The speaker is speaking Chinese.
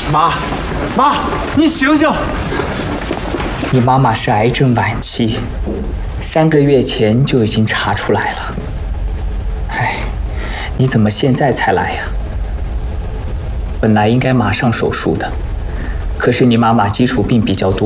妈，你醒醒！ 你妈妈是癌症晚期，3个月前就已经查出来了。哎，你怎么现在才来呀？本来应该马上手术的，可是你妈妈基础病比较多。